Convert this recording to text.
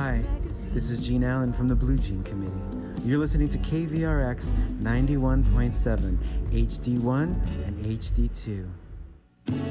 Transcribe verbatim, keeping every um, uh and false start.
Hi, this is Gene Allen from the Blue Jean Committee. You're listening to K V R X ninety-one point seven, H D one and H D two.